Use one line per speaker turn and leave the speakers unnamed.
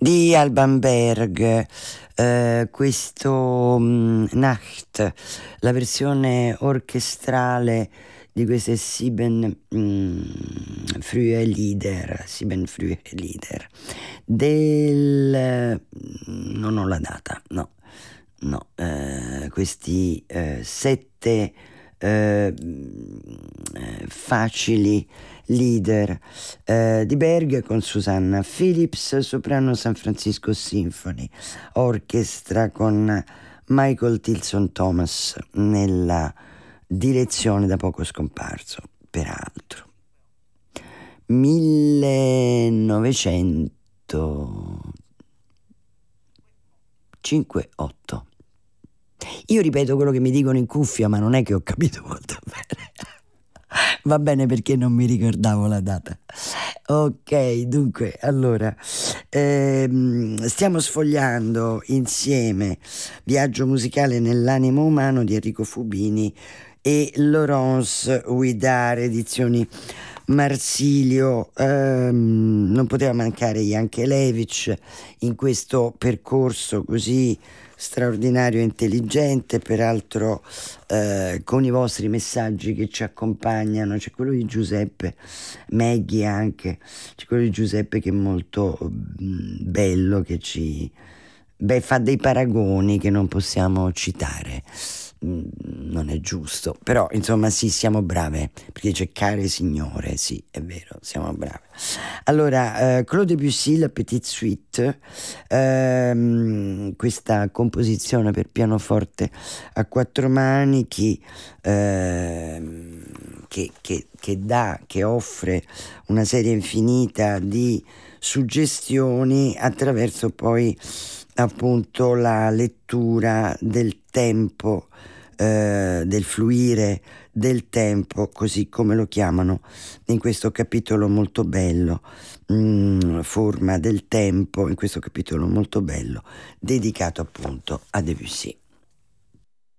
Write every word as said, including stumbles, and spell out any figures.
di Alban Berg, eh, questo mh, Nacht, la versione orchestrale di queste Sieben mh, frühe Lieder, Sieben frühe Lieder, del... non ho la data, no, no, eh, questi eh, sette eh, facili leader eh, di Berg con Susanna Phillips, soprano San Francisco Symphony Orchestra con Michael Tilson Thomas nella direzione, da poco scomparso peraltro. millenovecentocinquantotto. Io ripeto quello che mi dicono in cuffia, ma non è che ho capito molto bene. Va bene, perché non mi ricordavo la data. Ok, dunque, allora, ehm, stiamo sfogliando insieme Viaggio musicale nell'animo umano di Enrico Fubini e Laurence Huidar, edizioni Marsilio. Ehm, non poteva mancare Yankelevich in questo percorso così straordinario e intelligente, peraltro eh, con i vostri messaggi che ci accompagnano. C'è quello di Giuseppe, Maggie anche, c'è quello di Giuseppe che è molto mh, bello, che ci beh, fa dei paragoni che non possiamo citare. Mm, non è giusto, però insomma sì, siamo brave, perché dice care signore, sì, è vero, siamo brave. Allora, eh, Claude Debussy, la Petite Suite, ehm, questa composizione per pianoforte a quattro manichi, ehm, che, che, che dà, che offre una serie infinita di suggestioni attraverso poi appunto la lettura del tempo, eh, del fluire del tempo, così come lo chiamano in questo capitolo molto bello, mh, forma del tempo, in questo capitolo molto bello dedicato appunto a Debussy.